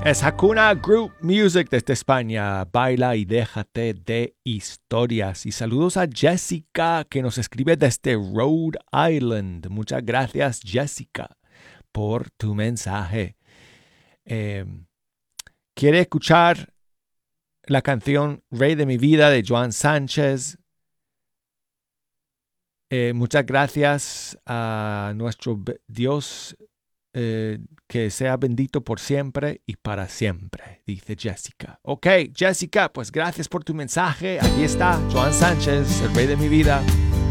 Es Hakuna Group Music desde España. Baila y déjate de historias. Y saludos a Jessica, que nos escribe desde Rhode Island. Muchas gracias, Jessica, por tu mensaje. ¿Quiere escuchar la canción Rey de mi vida de Joan Sánchez? Muchas gracias a nuestro Dios, que sea bendito por siempre y para siempre, dice Jessica. Ok, Jessica, pues gracias por tu mensaje. Aquí está Joan Sánchez, el rey de mi vida.